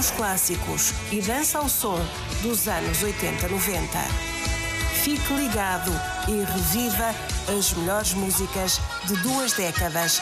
os clássicos e dança ao som dos anos 80-90. Fique ligado e reviva as melhores músicas de 2 décadas